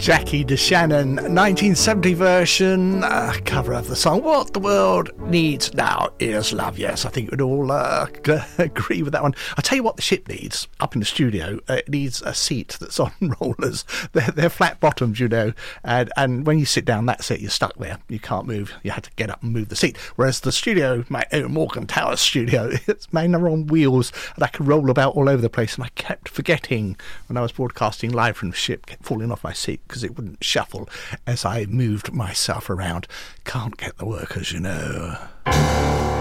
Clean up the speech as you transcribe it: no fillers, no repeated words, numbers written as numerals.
Jackie DeShannon, 1970 version, cover of the song What the World Needs Now Is Love. Yes, I think we'd all agree with that one. I'll tell you what the ship needs up in the studio. It needs a seat that's on rollers. They're flat bottomed, you know, and when you sit down, that's it. You're stuck there. You can't move. You had to get up and move the seat. Whereas the studio, my own Morgan Tower studio, it's mainly on wheels and I could roll about all over the place, and I kept forgetting when I was broadcasting live from the ship, kept falling off my seat because it wouldn't shuffle as I moved myself around. Can't get the workers, you know.